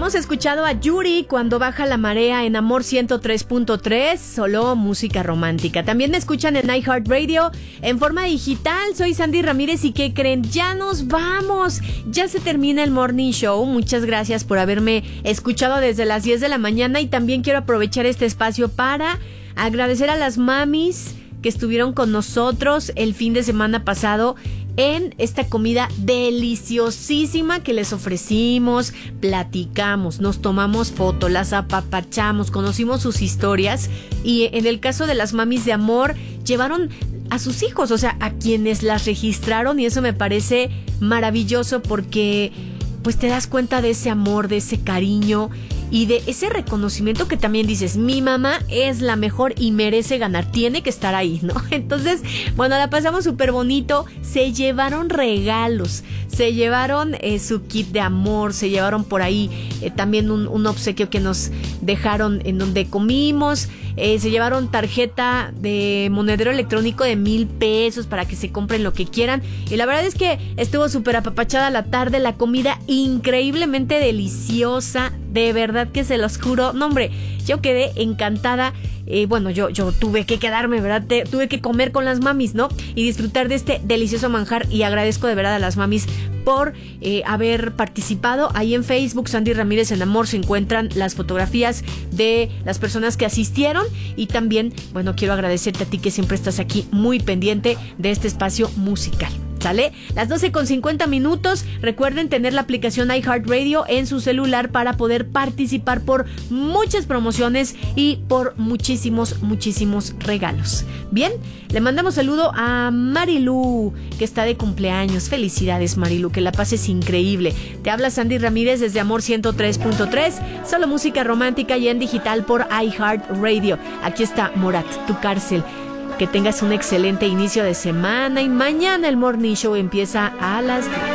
Hemos escuchado a Yuri, Cuando baja la marea, en Amor 103.3, solo música romántica. También me escuchan en iHeartRadio en forma digital. Soy Sandy Ramírez y ¿qué creen? Ya nos vamos. Ya se termina el Morning Show. Muchas gracias por haberme escuchado desde las 10 de la mañana y también quiero aprovechar este espacio para agradecer a las mamis que estuvieron con nosotros el fin de semana pasado en esta comida deliciosísima que les ofrecimos. Platicamos, nos tomamos fotos, las apapachamos, conocimos sus historias y en el caso de las mamis de Amor llevaron a sus hijos, o sea, a quienes las registraron, y eso me parece maravilloso porque pues te das cuenta de ese amor, de ese cariño y de ese reconocimiento que también dices, mi mamá es la mejor y merece ganar, tiene que estar ahí, ¿no? Entonces, bueno, la pasamos súper bonito, se llevaron regalos, se llevaron su kit de amor, se llevaron por ahí también un obsequio que nos dejaron en donde comimos, se llevaron tarjeta de monedero electrónico de 1,000 pesos para que se compren lo que quieran, y la verdad es que estuvo súper apapachada la tarde, la comida increíblemente deliciosa, de verdad que se los juro, no hombre, yo quedé encantada. Bueno, yo tuve que quedarme, ¿verdad? Tuve que comer con las mamis, ¿no? Y disfrutar de este delicioso manjar, y agradezco de verdad a las mamis por haber participado. Ahí en Facebook, Sandy Ramírez en Amor, se encuentran las fotografías de las personas que asistieron, y también, bueno, quiero agradecerte a ti que siempre estás aquí muy pendiente de este espacio musical. ¿Sale? Las 12:50. Recuerden tener la aplicación iHeartRadio en su celular para poder participar por muchas promociones y por muchísimos regalos. Bien, le mandamos saludo a Marilu, que está de cumpleaños. Felicidades, Marilu, que la pases increíble. Te habla Sandy Ramírez desde Amor 103.3, solo música romántica y en digital por iHeartRadio. Aquí está Morat, Tu cárcel. Que tengas un excelente inicio de semana y mañana el Morning Show empieza a las 10.